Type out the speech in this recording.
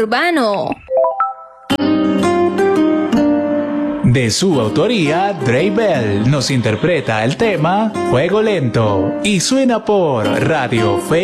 urbano. De su autoría, Drake Bell nos interpreta el tema Fuego Lento y suena por Radio Fe.